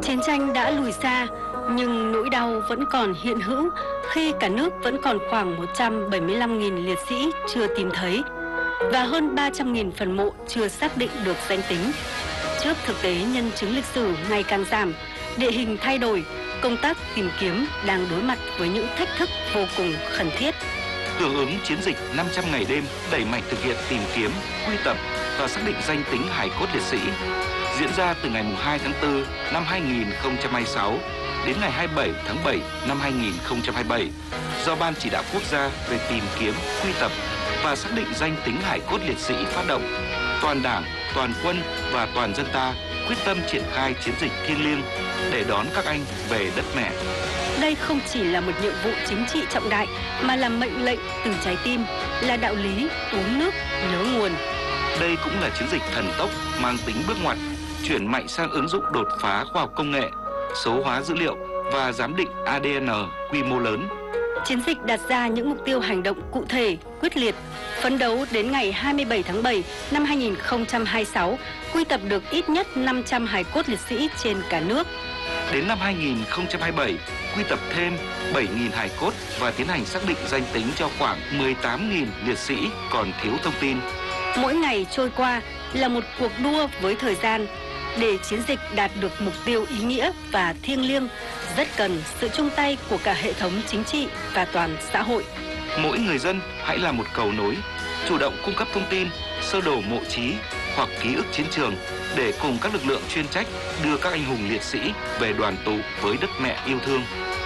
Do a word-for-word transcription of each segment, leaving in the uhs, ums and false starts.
Chiến tranh đã lùi xa, nhưng nỗi đau vẫn còn hiện hữu khi cả nước vẫn còn khoảng một trăm bảy mươi lăm nghìn liệt sĩ chưa tìm thấy và hơn ba trăm nghìn phần mộ chưa xác định được danh tính. Trước thực tế nhân chứng lịch sử ngày càng giảm, địa hình thay đổi, công tác tìm kiếm đang đối mặt với những thách thức vô cùng khẩn thiết. Hưởng ứng chiến dịch năm trăm ngày đêm đẩy mạnh thực hiện tìm kiếm, quy tập và xác định danh tính hài cốt liệt sĩ diễn ra từ ngày hai tháng tư năm hai nghìn không trăm hai mươi sáu đến ngày hai mươi bảy tháng bảy năm hai nghìn không trăm hai mươi bảy do Ban Chỉ đạo Quốc gia về tìm kiếm, quy tập và xác định danh tính hài cốt liệt sĩ phát động. Toàn Đảng, toàn quân và toàn dân ta quyết tâm triển khai chiến dịch thiêng liêng để đón các anh về đất mẹ. Đây không chỉ là một nhiệm vụ chính trị trọng đại mà là mệnh lệnh từ trái tim, là đạo lý uống nước nhớ nguồn. Đây cũng là chiến dịch thần tốc mang tính bước ngoặt, chuyển mạnh sang ứng dụng đột phá khoa học công nghệ, số hóa dữ liệu và giám định a đê en quy mô lớn. Chiến dịch đặt ra những mục tiêu hành động cụ thể, quyết liệt, phấn đấu đến ngày hai mươi bảy tháng bảy năm hai nghìn không trăm hai mươi sáu, quy tập được ít nhất năm trăm hài cốt liệt sĩ trên cả nước. Đến năm hai nghìn không trăm hai mươi bảy, quy tập thêm bảy nghìn hài cốt và tiến hành xác định danh tính cho khoảng mười tám nghìn liệt sĩ còn thiếu thông tin. Mỗi ngày trôi qua là một cuộc đua với thời gian. Để chiến dịch đạt được mục tiêu ý nghĩa và thiêng liêng, rất cần sự chung tay của cả hệ thống chính trị và toàn xã hội. Mỗi người dân hãy là một cầu nối, chủ động cung cấp thông tin, sơ đồ mộ chí hoặc ký ức chiến trường để cùng các lực lượng chuyên trách đưa các anh hùng liệt sĩ về đoàn tụ với đất mẹ yêu thương.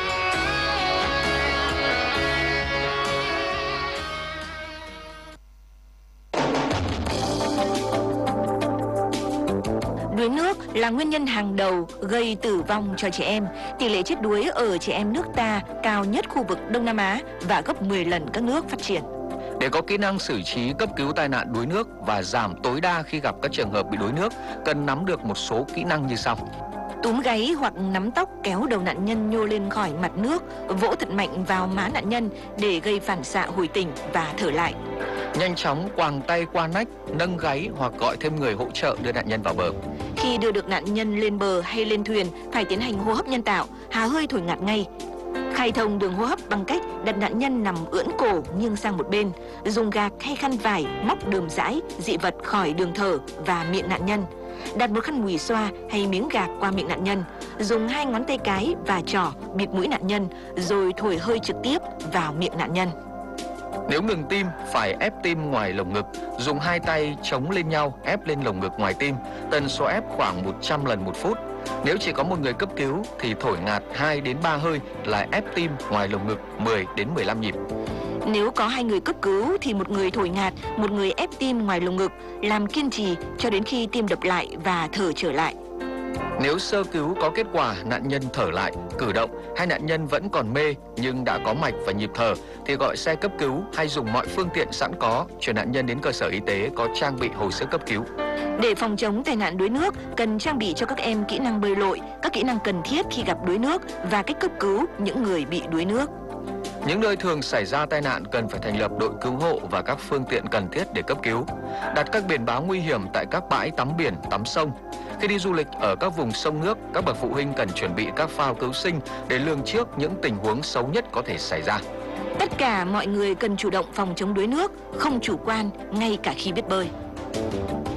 Đuối nước là nguyên nhân hàng đầu gây tử vong cho trẻ em. Tỷ lệ chết đuối ở trẻ em nước ta cao nhất khu vực Đông Nam Á và gấp mười lần các nước phát triển. Để có kỹ năng xử trí cấp cứu tai nạn đuối nước và giảm tối đa khi gặp các trường hợp bị đuối nước, cần nắm được một số kỹ năng như sau. Túm gáy hoặc nắm tóc kéo đầu nạn nhân nhô lên khỏi mặt nước, vỗ thật mạnh vào má nạn nhân để gây phản xạ hồi tỉnh và thở lại. Nhanh chóng quàng tay qua nách, nâng gáy hoặc gọi thêm người hỗ trợ đưa nạn nhân vào bờ. Khi đưa được nạn nhân lên bờ hay lên thuyền, phải tiến hành hô hấp nhân tạo, hà hơi thổi ngạt ngay. Khai thông đường hô hấp bằng cách đặt nạn nhân nằm ưỡn cổ nghiêng sang một bên, dùng gạc hay khăn vải móc đờm dãi, dị vật khỏi đường thở và miệng nạn nhân. Đặt một khăn mùi xoa hay miếng gạc qua miệng nạn nhân, dùng hai ngón tay cái và trỏ bịt mũi nạn nhân rồi thổi hơi trực tiếp vào miệng nạn nhân. Nếu ngừng tim, phải ép tim ngoài lồng ngực, dùng hai tay chống lên nhau ép lên lồng ngực ngoài tim, tần số ép khoảng một trăm lần một phút. Nếu chỉ có một người cấp cứu thì thổi ngạt hai đến ba hơi là ép tim ngoài lồng ngực mười đến mười lăm nhịp. Nếu có hai người cấp cứu thì một người thổi ngạt, một người ép tim ngoài lồng ngực, làm kiên trì cho đến khi tim đập lại và thở trở lại. Nếu sơ cứu có kết quả, nạn nhân thở lại, cử động hay nạn nhân vẫn còn mê nhưng đã có mạch và nhịp thở thì gọi xe cấp cứu hay dùng mọi phương tiện sẵn có chuyển nạn nhân đến cơ sở y tế có trang bị hồi sức cấp cứu. Để phòng chống tai nạn đuối nước, cần trang bị cho các em kỹ năng bơi lội, các kỹ năng cần thiết khi gặp đuối nước và cách cấp cứu những người bị đuối nước. Những nơi thường xảy ra tai nạn cần phải thành lập đội cứu hộ và các phương tiện cần thiết để cấp cứu. Đặt các biển báo nguy hiểm tại các bãi tắm biển, tắm sông. Khi đi du lịch ở các vùng sông nước, các bậc phụ huynh cần chuẩn bị các phao cứu sinh để lường trước những tình huống xấu nhất có thể xảy ra. Tất cả mọi người cần chủ động phòng chống đuối nước, không chủ quan ngay cả khi biết bơi.